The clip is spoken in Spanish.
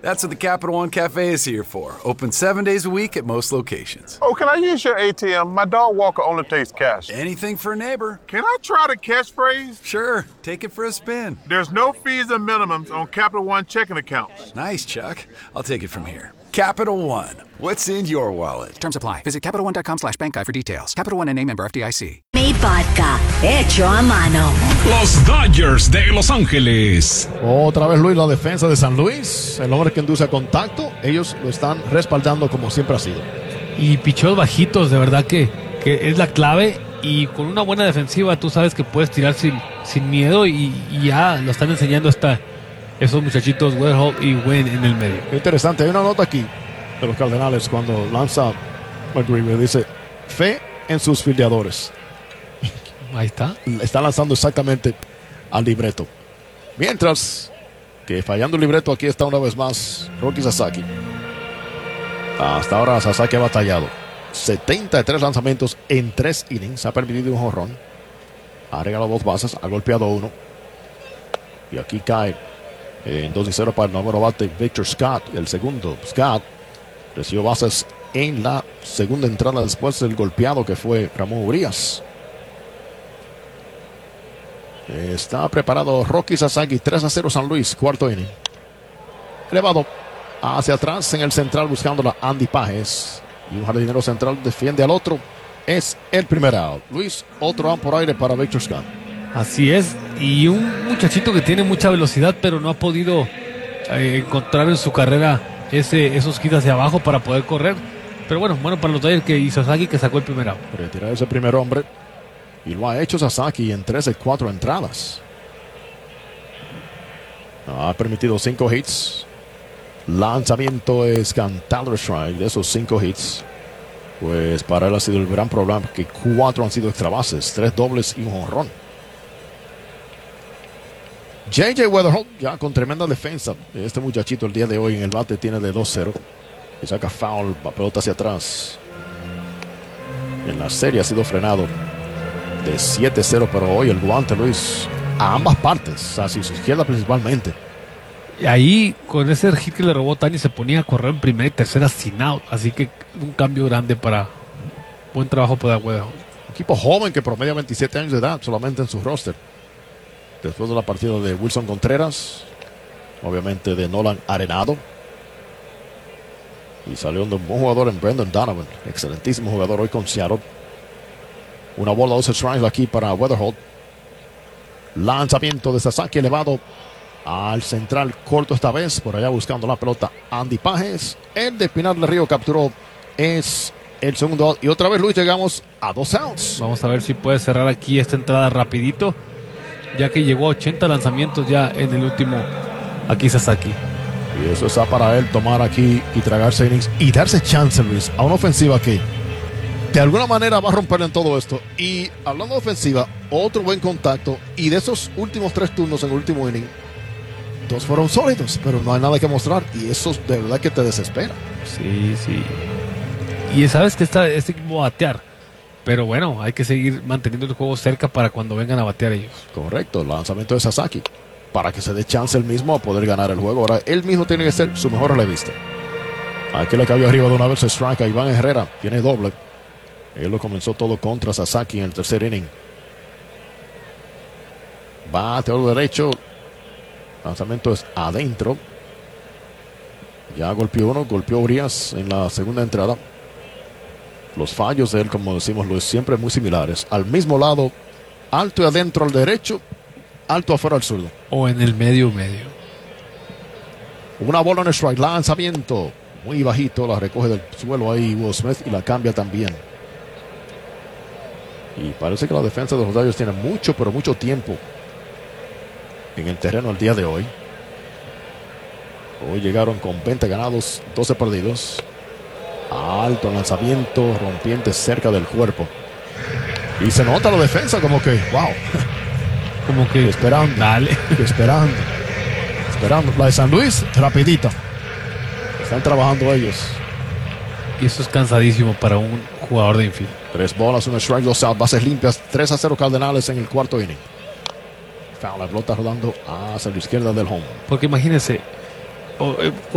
That's what the Capital One Cafe is here for. Open 7 days a week at most locations. Oh, can I use your ATM? My dog walker only takes cash. Anything for a neighbor. Can I try the catchphrase? Sure, take it for a spin. There's no fees or minimums on Capital One checking accounts. Nice, Chuck. I'll take it from here. Capital One. What's in your wallet? Terms apply. Visit CapitalOne.com/bankguide for details. Capital One NA, member FDIC. Made vodka, hecho a mano. Los Dodgers de Los Ángeles. Otra vez Luis, la defensa de San Luis, el hombre que induce contacto, ellos lo están respaldando como siempre ha sido. Y picheos bajitos, de verdad que es la clave. Y con una buena defensiva tú sabes que puedes tirar sin miedo y ya lo están enseñando esos muchachitos Weatherholt y Wynn en el medio. Qué interesante, hay una nota aquí de los Cardenales cuando lanza McGreevy, dice fe en sus fildeadores. Ahí está. Está lanzando exactamente al libreto. Mientras que fallando el libreto, aquí está una vez más Roki Sasaki. Hasta ahora Sasaki ha batallado 73 lanzamientos en 3 innings, ha permitido un jonrón, ha regalado 2 bases, ha golpeado 1 y aquí cae en 2-0 para el noveno bate Victor Scott. El segundo, Scott recibió bases en la segunda entrada después del golpeado que fue Ramón Urias. Está preparado Roki Sasaki. 3-0 San Luis, cuarto inning. Elevado hacia atrás en el central buscándola Andy Pajes. Y un jardinero central defiende al otro. Es el primer out. Luis, otro out por aire para Victor Scott. Así es. Y un muchachito que tiene mucha velocidad, pero no ha podido encontrar en su carrera esos hits hacia abajo para poder correr. Pero bueno para los Dodgers que hizo Sasaki, que sacó el primer out. Retirar ese primer hombre. Y lo ha hecho Sasaki en 3 de 4 entradas. Ha permitido 5 hits. Lanzamiento es cantado strike. De esos 5 hits, pues para él ha sido el gran problema, que 4 han sido extra bases, 3 dobles y un jonrón. J.J. Weatherholt ya con tremenda defensa. Este muchachito el día de hoy en el bate tiene de 2-0 y saca foul, la pelota hacia atrás. En la serie ha sido frenado de 7-0, pero hoy el guante, Luis, a ambas partes, hacia su izquierda principalmente. Y ahí con ese hit que le robó Tani se ponía a correr en primera y tercera sin out, así que un cambio grande para buen trabajo para Weatherholt. Equipo joven que promedia 27 años de edad solamente en su roster. Después de la partida de Wilson Contreras, obviamente de Nolan Arenado, y salió un buen jugador en Brendan Donovan, excelentísimo jugador hoy con Seattle. Una bola, 2 strikes aquí para Weatherholt. Lanzamiento de Sasaki elevado al central, corto esta vez, por allá buscando la pelota Andy Pajes. El de Pinar del Río capturó, es el segundo out. Y otra vez, Luis, llegamos a 2 outs. Vamos a ver si puede cerrar aquí esta entrada rapidito, ya que llegó a 80 lanzamientos ya en el último aquí Sasaki. Y eso está para él tomar aquí y tragarse innings y darse chance, Luis, a una ofensiva que de alguna manera va a romper en todo esto. Y hablando de ofensiva, otro buen contacto. Y de esos últimos 3 turnos en el último inning, 2 fueron sólidos, pero no hay nada que mostrar. Y eso de verdad que te desespera. Sí. Y sabes que este equipo va a batear. Pero bueno, hay que seguir manteniendo el juego cerca para cuando vengan a batear ellos. Correcto, el lanzamiento de Sasaki, para que se dé chance él mismo a poder ganar el juego. Ahora, él mismo tiene que ser su mejor relevista. Aquí le cayó arriba de una vez el strike a Iván Herrera. Tiene doble. Él lo comenzó todo contra Sasaki en el tercer inning. Bateador derecho. Lanzamiento es adentro. Ya golpeó uno, golpeó Urias en la segunda entrada. Los fallos de él, como decimos, Luis, siempre muy similares. Al mismo lado, alto y adentro al derecho, alto afuera al zurdo. O en el medio. Una bola en el strike, lanzamiento muy bajito, la recoge del suelo ahí Will Smith y la cambia también. Y parece que la defensa de los Dodgers tiene mucho, pero mucho tiempo en el terreno el día de hoy. Hoy llegaron con 20 ganados, 12 perdidos. Alto lanzamiento, rompiente cerca del cuerpo. Y se nota la defensa como que, wow. Como que esperando. Dale. Esperando. La de San Luis, rapidita. Están trabajando ellos. Y eso es cansadísimo para un jugador de infield. 3 bolas, 1 strike, 2 out, bases limpias. 3-0 Cardenales en el cuarto inning. Foul, la pelota rodando hacia la izquierda del home. Porque imagínense,